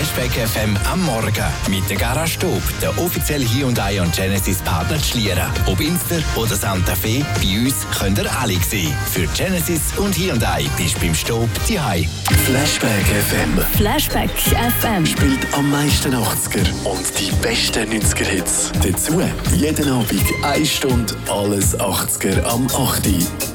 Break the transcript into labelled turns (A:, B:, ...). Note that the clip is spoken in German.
A: Flashback FM am Morgen mit der Garage Stub, der offizielle Hyundai und Genesis Partner zu Schlieren. Ob Inster oder Santa Fe, bei uns könnt ihr alle sehen. Für Genesis und Hyundai bist du beim Stub zu Hause.
B: Flashback FM.
C: Flashback FM.
B: Spielt am meisten 80er und die besten 90er-Hits. Dazu jeden Abend 1 Stunde alles 80er am 8.